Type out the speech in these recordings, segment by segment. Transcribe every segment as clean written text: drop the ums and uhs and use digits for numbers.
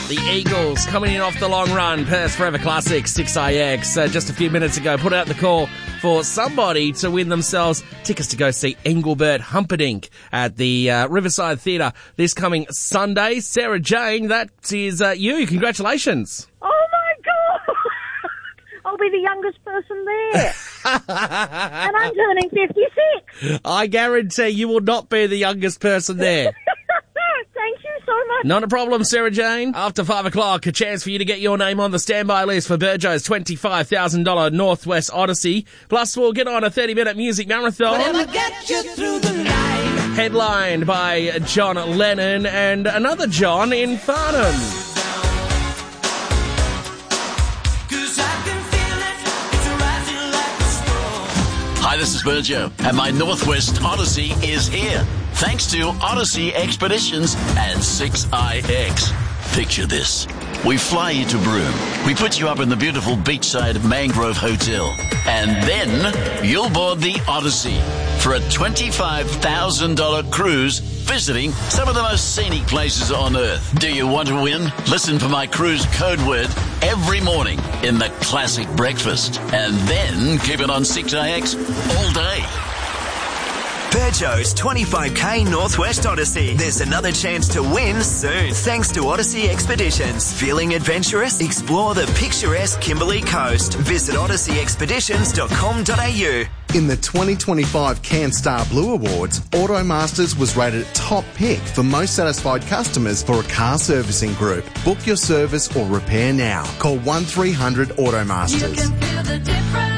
The Eagles coming in off the long run. Perth's Forever Classic, 6IX. Just a few minutes ago, put out the call for somebody to win themselves tickets to go see Engelbert Humperdinck at the Riverside Theatre this coming Sunday. Sarah Jane, that is you. Congratulations. Oh, my God. I'll be the youngest person there. And I'm turning 56. I guarantee you will not be the youngest person there. Thank you so much. Not a problem, Sarah Jane. After 5 o'clock, a chance for you to get your name on the standby list for Burjo's $25,000 Northwest Odyssey. Plus, we'll get on a 30-minute music marathon. Get you through the night. Headlined by John Lennon and another John in Farnham. Hi, this is Burjo, and my Northwest Odyssey is here. Thanks to Odyssey Expeditions and 6IX. Picture this. We fly you to Broome. We put you up in the beautiful beachside Mangrove Hotel. And then you'll board the Odyssey for a $25,000 cruise visiting some of the most scenic places on Earth. Do you want to win? Listen for my cruise code word every morning in the classic breakfast. And then keep it on 6IX all day. Burjo's 25k Northwest Odyssey. There's another chance to win soon, thanks to Odyssey Expeditions. Feeling adventurous? Explore the picturesque Kimberley Coast. Visit odysseyexpeditions.com.au. In the 2025 CanStar Blue Awards, Automasters was rated top pick for most satisfied customers for a car servicing group. Book your service or repair now. Call 1300 Automasters. You can feel the difference.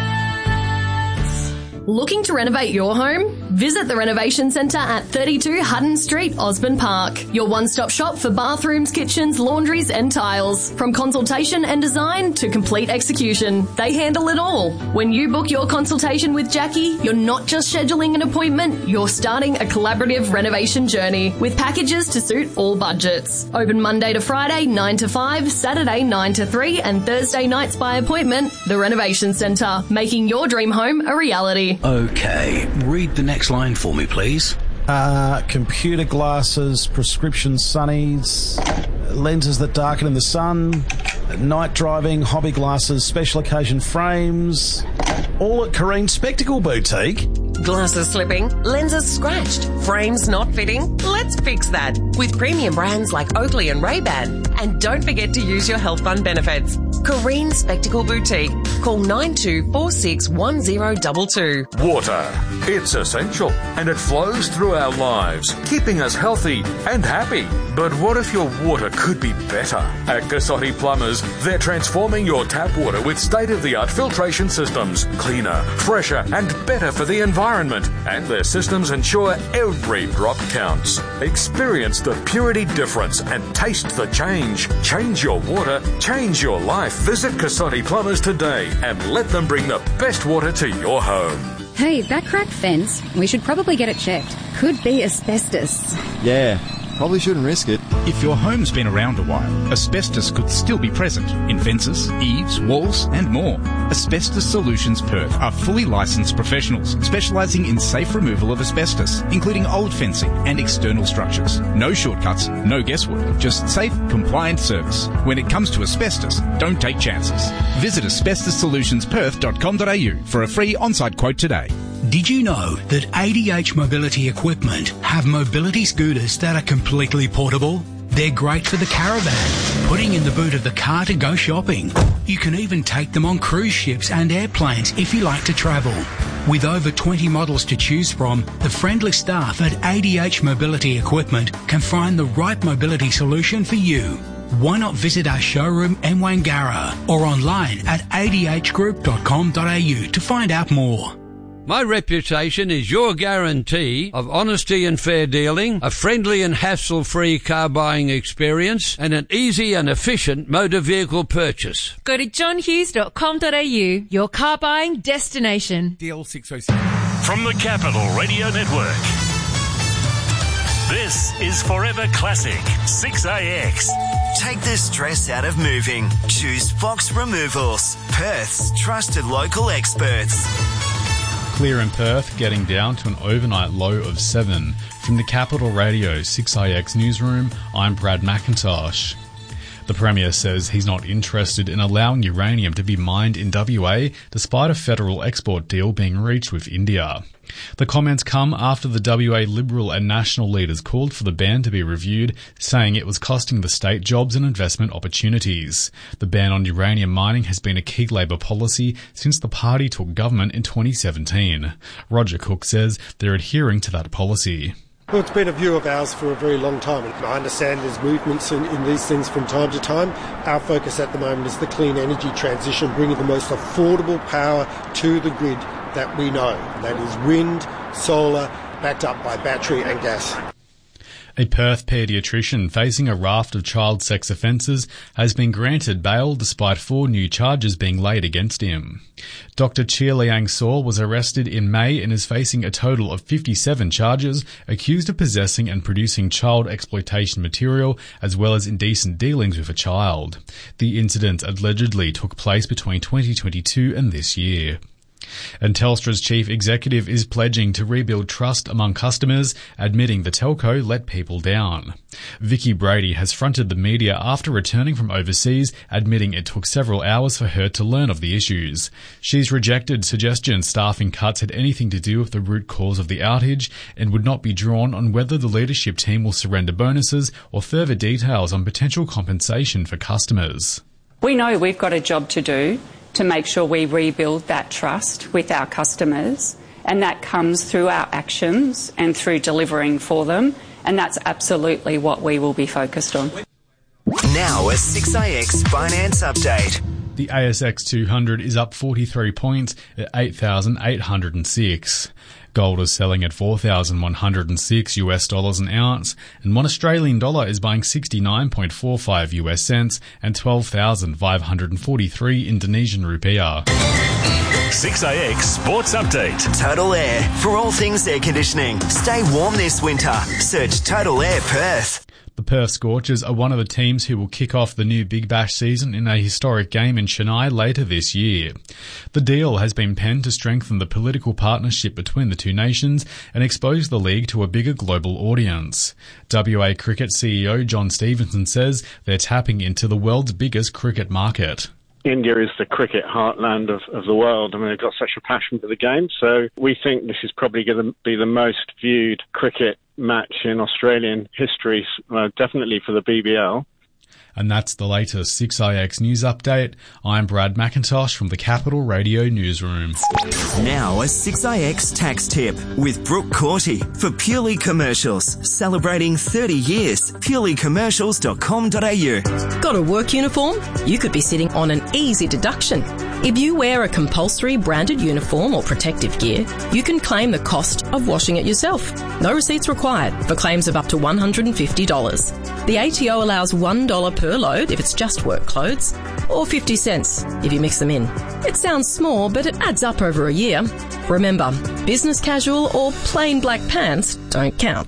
Looking to renovate your home? Visit the Renovation Centre at 32 Hutton Street, Osborne Park. Your one-stop shop for bathrooms, kitchens, laundries and tiles. From consultation and design to complete execution, they handle it all. When you book your consultation with Jackie, you're not just scheduling an appointment, you're starting a collaborative renovation journey with packages to suit all budgets. Open Monday to Friday, 9 to 5, Saturday, 9 to 3 and Thursday nights by appointment. The Renovation Centre, making your dream home a reality. Okay, read the next line for me, please. Computer glasses, prescription sunnies, lenses that darken in the sun, night driving, hobby glasses, special occasion frames, all at Careen Spectacle Boutique. Glasses slipping, lenses scratched, frames not fitting? Let's fix that with premium brands like Oakley and Ray-Ban. And don't forget to use your health fund benefits. Careen Spectacle Boutique. Call 92461022. Water. It's essential and it flows through our lives, keeping us healthy and happy. But what if your water could be better? At Cassotti Plumbers, they're transforming your tap water with state-of-the-art filtration systems. Cleaner, fresher and better for the environment. And their systems ensure every drop counts. Experience the purity difference and taste the change. Change your water, change your life. Visit Cassotti Plumbers today and let them bring the best water to your home. Hey, that cracked fence, we should probably get it checked. Could be asbestos. Yeah, probably shouldn't risk it. If your home's been around a while, asbestos could still be present in fences, eaves, walls and more. Asbestos Solutions Perth are fully licensed professionals specialising in safe removal of asbestos, including old fencing and external structures. No shortcuts, no guesswork, just safe, compliant service. When it comes to asbestos, don't take chances. Visit asbestossolutionsperth.com.au for a free on-site quote today. Did you know that ADH Mobility Equipment have mobility scooters that are completely portable? They're great for the caravan, putting in the boot of the car to go shopping. You can even take them on cruise ships and airplanes if you like to travel. With over 20 models to choose from, the friendly staff at ADH Mobility Equipment can find the right mobility solution for you. Why not visit our showroom in Wangara or online at adhgroup.com.au to find out more. My reputation is your guarantee of honesty and fair dealing, a friendly and hassle-free car buying experience, and an easy and efficient motor vehicle purchase. Go to johnhughes.com.au, your car buying destination. DL 607. From the Capital Radio Network, this is Forever Classic 6AX. Take the stress out of moving. Choose Fox Removals, Perth's trusted local experts. Clear in Perth, getting down to an overnight low of 7. From the Capital Radio 6IX newsroom, I'm Brad McIntosh. The Premier says he's not interested in allowing uranium to be mined in WA despite a federal export deal being reached with India. The comments come after the WA Liberal and National leaders called for the ban to be reviewed, saying it was costing the state jobs and investment opportunities. The ban on uranium mining has been a key Labor policy since the party took government in 2017. Roger Cook says they're adhering to that policy. Well, it's been a view of ours for a very long time. I understand there's movements in these things from time to time. Our focus at the moment is the clean energy transition, bringing the most affordable power to the grid that we know. That is wind, solar, backed up by battery and gas. A Perth paediatrician facing a raft of child sex offences has been granted bail despite 4 new charges being laid against him. Dr. Chia Liang Saw was arrested in May and is facing a total of 57 charges, accused of possessing and producing child exploitation material as well as indecent dealings with a child. The incident allegedly took place between 2022 and this year. And Telstra's chief executive is pledging to rebuild trust among customers, admitting the telco let people down. Vicky Brady has fronted the media after returning from overseas, admitting it took several hours for her to learn of the issues. She's rejected suggestions staffing cuts had anything to do with the root cause of the outage and would not be drawn on whether the leadership team will surrender bonuses or further details on potential compensation for customers. We know we've got a job to do to make sure we rebuild that trust with our customers, and that comes through our actions and through delivering for them, and that's absolutely what we will be focused on. Now a 6IX finance update. The ASX 200 is up 43 points at 8,806. Gold is selling at $4,106 an ounce, and one Australian dollar is buying 69.45 US cents and 12,543 Indonesian rupiah. 6AX Sports Update. Total Air. For all things air conditioning, stay warm this winter. Search Total Air Perth. The Perth Scorchers are one of the teams who will kick off the new Big Bash season in a historic game in Chennai later this year. The deal has been penned to strengthen the political partnership between the two nations and expose the league to a bigger global audience. WA Cricket CEO John Stevenson says they're tapping into the world's biggest cricket market. India is the cricket heartland of the world. I mean, they've got such a passion for the game. So we think this is probably going to be the most viewed cricket match in Australian history, definitely for the BBL. And that's the latest 6IX news update. I'm Brad McIntosh from the Capital Radio Newsroom. Now a 6IX tax tip with Brooke Corty for Purely Commercials. Celebrating 30 years. purelycommercials.com.au. Got a work uniform? You could be sitting on an easy deduction. If you wear a compulsory branded uniform or protective gear, you can claim the cost of washing it yourself. No receipts required for claims of up to $150. The ATO allows $1 per load if it's just work clothes, or 50 cents if you mix them in. It sounds small, but it adds up over a year. Remember, business casual or plain black pants don't count.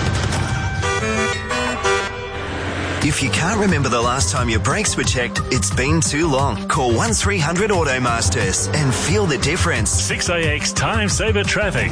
If you can't remember the last time your brakes were checked, it's been too long. Call 1300 Automasters and feel the difference. 6AX Time Saver Traffic.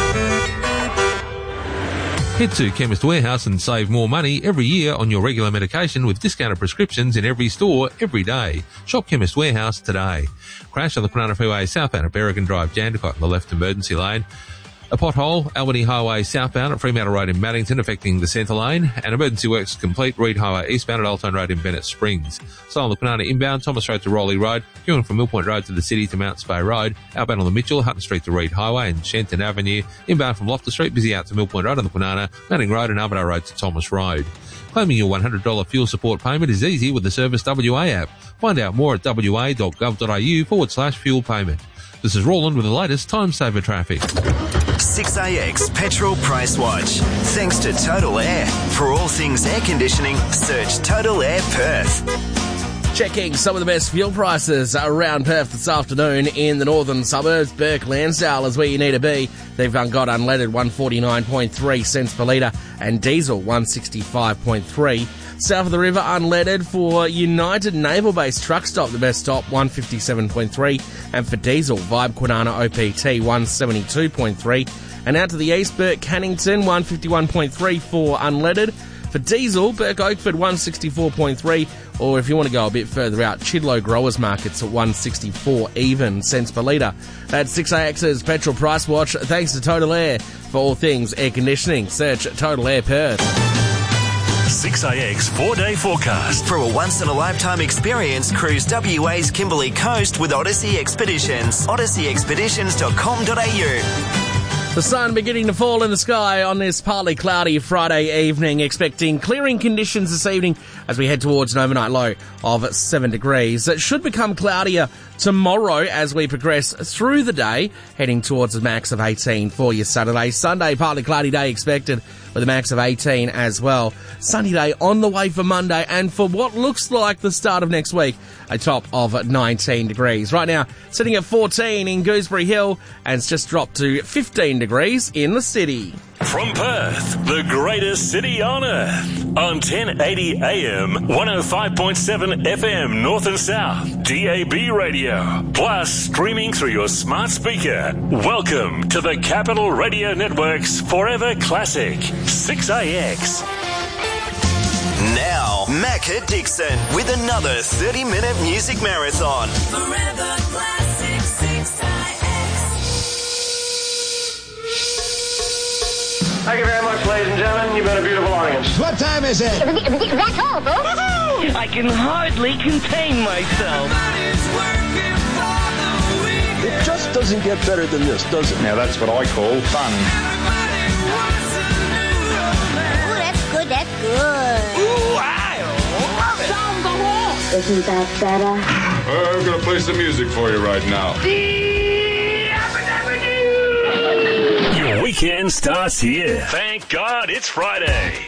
Head to Chemist Warehouse and save more money every year on your regular medication with discounted prescriptions in every store, every day. Shop Chemist Warehouse today. Crash on the Kwinana Freeway southbound at Berrigan Drive, Jandakot in the left emergency lane. A pothole, Albany Highway southbound at Fremantle Road in Maddington affecting the centre lane, and emergency works complete Reed Highway eastbound at Alton Road in Bennett Springs. So on the Kwinana inbound, Thomas Road to Rowley Road, queuing from Mill Point Road to the city to Mount Spey Road, outbound on the Mitchell, Hutton Street to Reed Highway and Shenton Avenue, inbound from Loftus Street, busy out to Mill Point Road on the Kwinana, Manning Road and Armadale Road to Thomas Road. Claiming your $100 fuel support payment is easy with the Service WA app. Find out more at wa.gov.au/fuel payment. This is Roland with the latest Time Saver Traffic. 6AX Petrol Price Watch. Thanks to Total Air. For all things air conditioning, search Total Air Perth. Checking some of the best fuel prices around Perth this afternoon in the northern suburbs. Burke Lansdale is where you need to be. They've got unleaded 149.3 cents per litre and diesel 165.3. South of the river, unleaded for United Naval Base truck stop, the best stop, 157.3. And for diesel, Vibe Kwinana OPT, 172.3. And out to the east, Burke Cannington, 151.3 for unleaded. For diesel, Burke Oakford 164.3, or if you want to go a bit further out, Chidlow Growers Markets at 164 even cents per litre. That's 6AX's Petrol Price Watch, thanks to Total Air. For all things air conditioning, search Total Air Perth. 6AX 4-day forecast. For a once-in-a-lifetime experience, cruise WA's Kimberley Coast with Odyssey Expeditions. odysseyexpeditions.com.au. The sun beginning to fall in the sky on this partly cloudy Friday evening, expecting clearing conditions this evening as we head towards an overnight low of 7 degrees. It should become cloudier tomorrow as we progress through the day, heading towards a max of 18 for your Saturday. Sunday, partly cloudy day expected with a max of 18 as well. Sunny day on the way for Monday, and for what looks like the start of next week, a top of 19 degrees. Right now, sitting at 14 in Gooseberry Hill, and it's just dropped to 15 degrees in the city. From Perth, the greatest city on earth. On 1080 AM, 105.7 FM North and South, DAB radio. Plus, streaming through your smart speaker. Welcome to the Capital Radio Network's Forever Classic, 6AX. Now, Macca Dixon with another 30-minute music marathon. Forever Classic 6AX. Thank you very much, ladies and gentlemen. You've been a beautiful audience. What time is it? That's all, folks. I can hardly contain myself. It just doesn't get better than this, does it? Now that's what I call fun. Ooh, that's good, that's good. Ooh, I love it. Sound the horse. Isn't that better? I'm going to play some music for you right now. Your weekend starts here. Thank God it's Friday.